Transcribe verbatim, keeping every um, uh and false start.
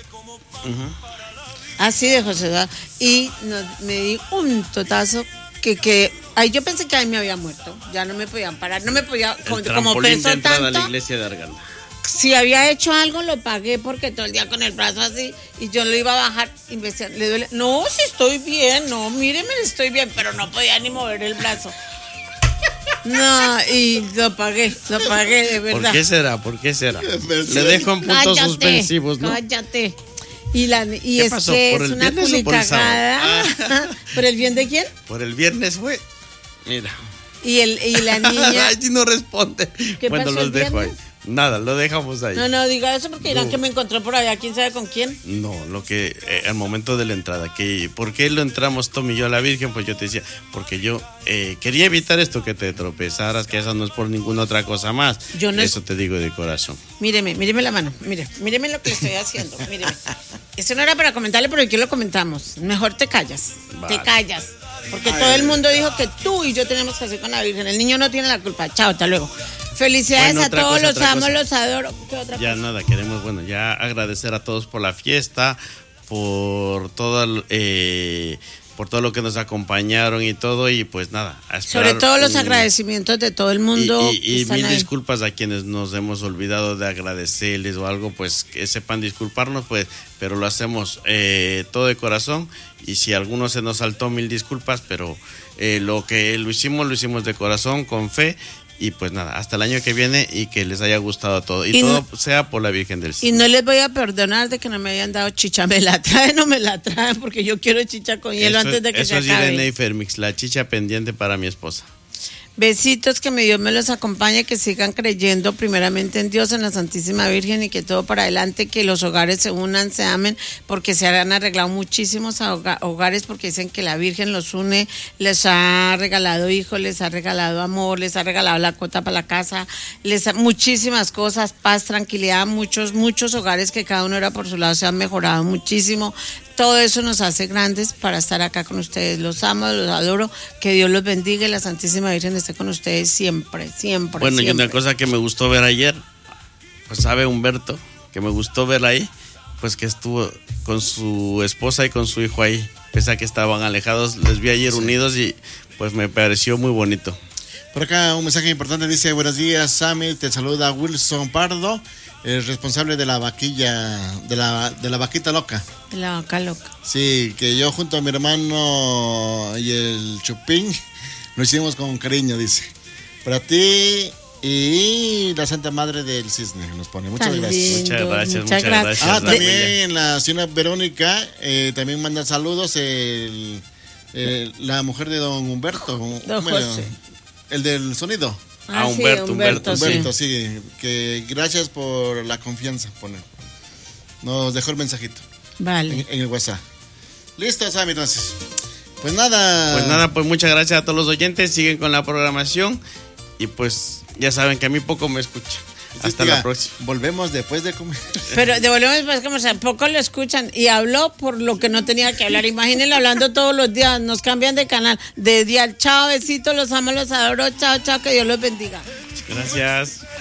Uh-huh. Así de José Eduardo. Y no, me di un totazo que, que ay, yo pensé que ahí me había muerto. Ya no me podían parar, no me podía, como, como peso de tanto. A la iglesia de Arganda. Si había hecho algo, lo pagué porque todo el día con el brazo así y yo lo iba a bajar y me decían, ¿le duele? No, si estoy bien, no, míreme, estoy bien, pero no podía ni mover el brazo. No, y lo pagué, lo pagué, de verdad. ¿Por qué será? ¿Por qué será? Le dejo en puntos cállate, suspensivos, ¿no? Cállate. Y, la, y es pasó? que ¿Por es el una culicagada. Ah. ¿Por el bien de quién? Por el viernes fue. Mira. Y, el, y la niña. Ay, no responde. ¿Qué bueno, pasó los el dejo viernes? ahí. Nada, lo dejamos ahí. No, no, diga eso porque dirán no. que me encontró por allá, quién sabe con quién. No, lo que, eh, al momento de la entrada, que ¿por qué lo entramos Tom y yo a la Virgen? Pues yo te decía, porque yo eh, quería evitar esto, que te tropezaras, que eso no es por ninguna otra cosa más. Yo no eso es... te digo de corazón. Míreme, míreme la mano, mire, míreme lo que estoy haciendo, míreme. Eso no era para comentarle, pero aquí lo comentamos. Mejor te callas, vale. te callas. Porque Ay, todo el mundo dijo que tú y yo tenemos que hacer con la Virgen. El niño no tiene la culpa. Chao, hasta luego. Felicidades bueno, a todos, cosa, los amo, cosa. los adoro. ¿Qué otra ya cosa? Nada, queremos, bueno, ya agradecer a todos por la fiesta, por todo, eh, por todo lo que nos acompañaron y todo, y pues nada. A Sobre todo los un, agradecimientos de todo el mundo. Y, y, y mil ahí. disculpas a quienes nos hemos olvidado de agradecerles o algo, pues que sepan disculparnos, pues, pero lo hacemos eh, todo de corazón. Y si alguno se nos saltó, mil disculpas, pero eh, lo que lo hicimos, lo hicimos de corazón, con fe. Y pues nada, hasta el año que viene y que les haya gustado todo. Y, y todo no, sea por la Virgen del Cielo. Y no les voy a perdonar de que no me hayan dado chicha. Me la traen o me la traen porque yo quiero chicha con hielo eso, antes de que eso se es acabe. Eso es Irene Fermix, la chicha pendiente para mi esposa. Besitos, que mi Dios me los acompañe, que sigan creyendo primeramente en Dios, en la Santísima Virgen y que todo para adelante, que los hogares se unan, se amen, porque se han arreglado muchísimos hogares porque dicen que la Virgen los une, les ha regalado hijos, les ha regalado amor, les ha regalado la cuota para la casa, les ha, muchísimas cosas, paz, tranquilidad, muchos, muchos hogares que cada uno era por su lado se han mejorado muchísimo. Todo eso nos hace grandes para estar acá con ustedes. Los amo, los adoro. Que Dios los bendiga y la Santísima Virgen esté con ustedes siempre, siempre. Bueno, siempre. Y una cosa que me gustó ver ayer, pues sabe Humberto, que me gustó ver ahí, pues que estuvo con su esposa y con su hijo ahí, pese a que estaban alejados, les vi ayer sí. unidos y pues me pareció muy bonito. Por acá un mensaje importante dice: buenos días, Sammy, te saluda Wilson Pardo, el responsable de la vaquilla, de la, de la vaquita loca. De la vaca loca. Sí, que yo junto a mi hermano y el Chupín lo hicimos con cariño, dice. Para ti y la Santa Madre del Cisne nos pone. Muchas Tan gracias. Lindo, muchas gracias, muchas gracias. gracias. Ah, también la señora Verónica eh, también manda saludos. El, el, la mujer de don Humberto. Don bueno, José. El del sonido. Ah, ah Humberto, sí, Humberto, Humberto, Humberto, sí. sí. Que gracias por la confianza, pone. Nos dejó el mensajito. Vale. En, en el WhatsApp. Listo, Sammy, entonces. Pues nada. Pues nada, pues muchas gracias a todos los oyentes. Siguen con la programación. Y pues ya saben que a mí poco me escucha. Sí, hasta tía, la próxima. Volvemos después de comer. Pero devolvemos después de comer. O sea, poco lo escuchan. Y habló por lo que no tenía que hablar. Imagínenlo hablando todos los días. Nos cambian de canal. De día. Chao, besitos. Los amo, los adoro. Chao, chao. Que Dios los bendiga. Gracias.